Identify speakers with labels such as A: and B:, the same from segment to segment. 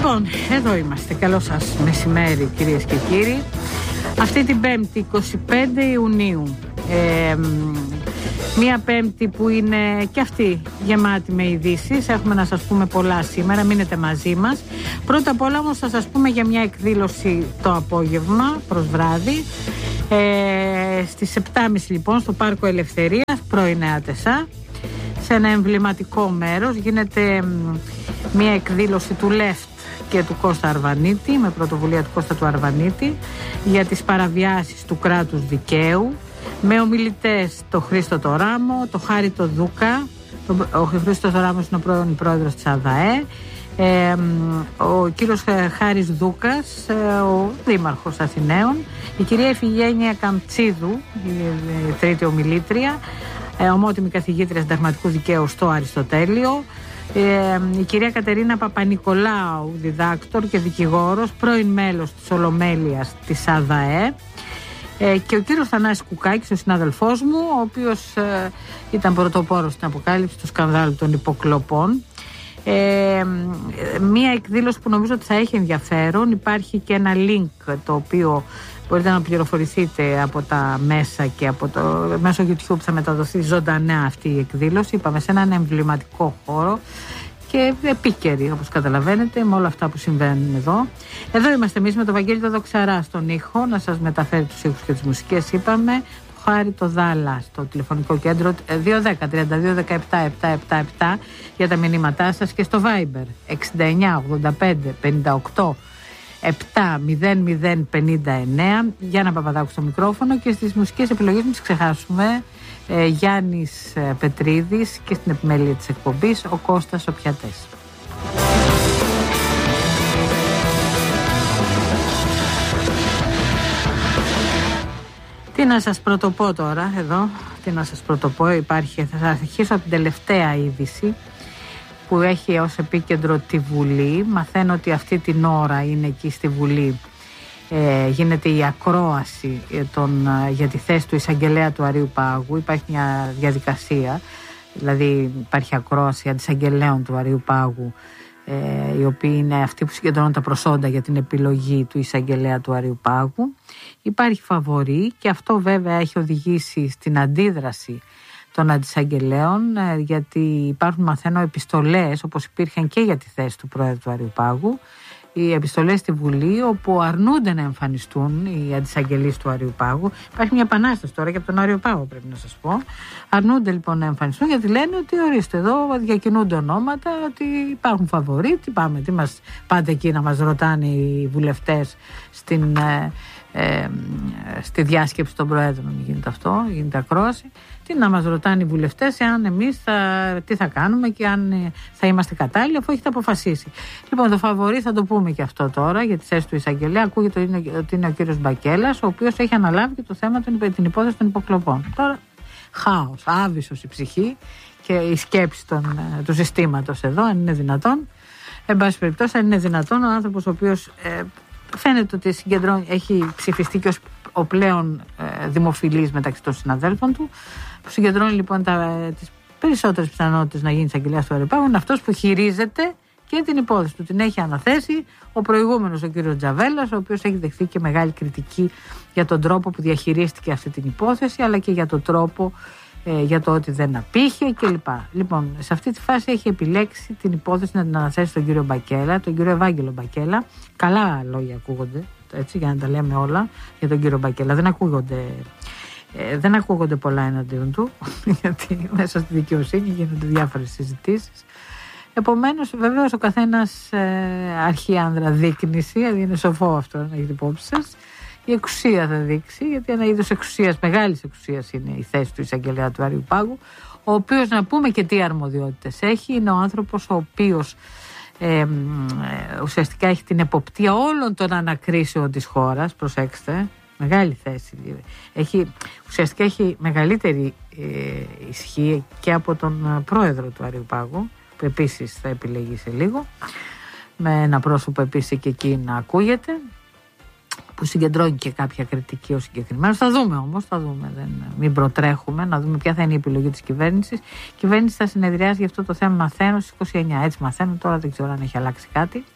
A: Λοιπόν, εδώ είμαστε. Καλό σας μεσημέρι, κυρίες και κύριοι. Αυτή την Πέμπτη, 25 Ιουνίου, μία Πέμπτη που είναι και αυτή γεμάτη με ειδήσεις. Έχουμε να σας πούμε πολλά σήμερα, μείνετε μαζί μας. Πρώτα απ' όλα όμως θα σας πούμε για μια εκδήλωση το απόγευμα προς βράδυ, στις 7.30 λοιπόν στο Πάρκο Ελευθερίας, πρώην Νέα Τεσά, σε ένα εμβληματικό μέρος. Γίνεται μια εκδήλωση του Left και του Κώστα Αρβανίτη, με πρωτοβουλία του Κώστα του Αρβανίτη, για τις παραβιάσεις του κράτους δικαίου, με ομιλητές το Χρήστο το Ράμο, το Χάρη το Δούκα. Ο Χρήστος το Ράμος είναι ο πρώην πρόεδρος της ΑΔΑΕ, ο κύριος Χάρης Δούκας, ο δήμαρχος Αθηναίων, η κυρία Ιφηγένεια Καμτσίδου, η τρίτη ομιλήτρια, ομότιμη καθηγήτρια συνταγματικού δικαίου στο Αριστοτέλειο, η κυρία Κατερίνα Παπανικολάου, διδάκτορ και δικηγόρος, πρώην μέλος της Ολομέλειας της ΑΔΑΕ, και ο κύριος Θανάσης Κουκάκης, ο συνάδελφός μου, ο οποίος ήταν πρωτοπόρος στην αποκάλυψη του σκανδάλου των υποκλοπών. Μία εκδήλωση που νομίζω ότι θα έχει ενδιαφέρον. Υπάρχει και ένα link το οποίο μπορείτε να πληροφορηθείτε από τα μέσα και από το μέσω YouTube. Θα μεταδοθεί ζωντανά αυτή η εκδήλωση. Είπαμε σε έναν εμβληματικό χώρο και επίκαιρη, όπως καταλαβαίνετε, με όλα αυτά που συμβαίνουν εδώ. Εδώ είμαστε εμείς με τον Βαγγέλη το Δοξαρά στον ήχο, να σας μεταφέρει τους ήχους και τις μουσικές. Είπαμε το Χάρη το Δάλα στο τηλεφωνικό κέντρο 210-32-17-777 για τα μηνύματά σας, και στο Viber 69-85-58 7-00-59 Γιάννα Παπαδάκου στο μικρόφωνο, και στις μουσικές επιλογές μην τις ξεχάσουμε, Γιάννης Πετρίδης, και στην επιμέλεια της εκπομπής ο Κώστας ο Πιατές. Τι να σας πρωτοπώ τώρα εδώ, τι να σας πρωτοπώ, υπάρχει, θα αρχίσω από την τελευταία είδηση που έχει ως επίκεντρο τη Βουλή. Μαθαίνω ότι αυτή την ώρα είναι εκεί στη Βουλή, γίνεται η ακρόαση για τη θέση του εισαγγελέα του Αρείου Πάγου. Υπάρχει μια διαδικασία, δηλαδή υπάρχει ακρόαση αντισαγγελέων του Αρείου Πάγου, οι οποίοι είναι αυτοί που συγκεντρώνουν τα προσόντα για την επιλογή του εισαγγελέα του Αρείου Πάγου. Υπάρχει φαβορί, και αυτό βέβαια έχει οδηγήσει στην αντίδραση των αντισαγγελέων, γιατί υπάρχουν, μαθαίνω, επιστολές, όπως υπήρχαν και για τη θέση του Πρόεδρου του Αρείου Πάγου, οι επιστολές στη Βουλή, όπου αρνούνται να εμφανιστούν οι αντισαγγελείς του Αρείου Πάγου. Υπάρχει μια επανάσταση τώρα και από τον Αρείου Πάγο, πρέπει να σας πω. Αρνούνται λοιπόν να εμφανιστούν, γιατί λένε ότι ορίστε, εδώ διακινούνται ονόματα, ότι υπάρχουν φαβορί. Τι πάμε, τι μας πάτε εκεί να μας ρωτάνε οι βουλευτές στη διάσκεψη των Προέδρων, γίνεται αυτό, γίνεται ακρόαση. Τι να μας ρωτάνε οι βουλευτές, εάν εμείς τι θα κάνουμε και αν θα είμαστε κατάλληλοι, αφού έχετε αποφασίσει. Λοιπόν, το φαβορί θα το πούμε και αυτό τώρα για τη θέση του εισαγγελέα. Ακούγεται ότι είναι ο κύριος Μπακέλας, ο οποίος έχει αναλάβει και το θέμα, την υπόθεση των υποκλοπών. Τώρα χάος, άβυσος η ψυχή και η σκέψη του συστήματος εδώ, αν είναι δυνατόν. Εν πάση περιπτώσει, αν είναι δυνατόν, ο άνθρωπος ο οποίος φαίνεται ότι έχει ψηφιστεί και ως ο πλέον δημοφιλής μεταξύ των συναδέλφων του, που συγκεντρώνει λοιπόν τις περισσότερες πιθανότητες να γίνει εισαγγελέας του Αρείου Πάγου, είναι αυτός που χειρίζεται και την υπόθεση του. Την έχει αναθέσει ο προηγούμενος, ο κύριος Τζαβέλας, ο οποίος έχει δεχθεί και μεγάλη κριτική για τον τρόπο που διαχειρίστηκε αυτή την υπόθεση, αλλά και για τον τρόπο, για το ότι δεν απήχε κλπ. Λοιπόν, σε αυτή τη φάση έχει επιλέξει την υπόθεση να την αναθέσει στον κύριο Μπακέλα, τον κύριο Ευάγγελο Μπακέλα. Καλά λόγια ακούγονται, έτσι, για να τα λέμε όλα για τον κύριο Μπακέλα. Δεν ακούγονται πολλά εναντίον του, γιατί μέσα στη δικαιοσύνη γίνονται διάφορες συζητήσεις. Επομένως, βεβαίως, ο καθένας αρχιάνδρα δείκνηση, δηλαδή είναι σοφό αυτό να έχετε υπόψη σας. Η εξουσία θα δείξει, γιατί ένα είδος εξουσίας, μεγάλης εξουσίας, είναι η θέση του εισαγγελέα του Αρείου Πάγου, ο οποίος, να πούμε και τι αρμοδιότητες έχει, είναι ο άνθρωπος ο οποίος ουσιαστικά έχει την εποπτεία όλων των ανακρίσεων της χώρας. Προσέξτε, μεγάλη θέση. Ουσιαστικά έχει μεγαλύτερη ισχύ και από τον πρόεδρο του Αρείου Πάγου, που επίσης θα επιλεγεί σε λίγο, με ένα πρόσωπο επίσης και εκεί να ακούγεται, που συγκεντρώνει και κάποια κριτική ως συγκεκριμένος. Θα δούμε όμως, μην προτρέχουμε, να δούμε ποια θα είναι η επιλογή της κυβέρνησης. Η κυβέρνηση θα συνεδριάσει για αυτό το θέμα, μαθαίνω, στις 29. Έτσι μαθαίνω, τώρα δεν ξέρω αν έχει αλλάξει κάτι.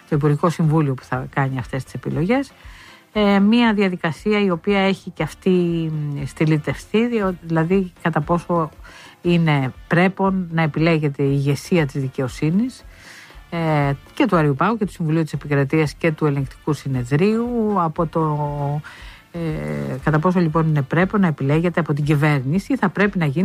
A: το Υπουργικό Συμβούλιο που θα κάνει αυτές τις επιλογές. Μία διαδικασία η οποία έχει και αυτή στυλιτευστεί, δηλαδή κατά πόσο είναι πρέπον να επιλέγεται η ηγεσία της δικαιοσύνης και του Αριουπάγου και του Συμβουλίου της Επικρατείας και του Ελεγκτικού Συνεδρίου, από το κατά πόσο λοιπόν είναι πρέπον να επιλέγεται από την κυβέρνηση ή θα πρέπει να γίνει